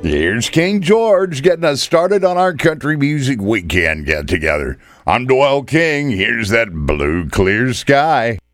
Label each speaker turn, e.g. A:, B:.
A: Here's King George getting us started on our country music weekend get-together. I'm Doyle King. Here's that blue, clear sky.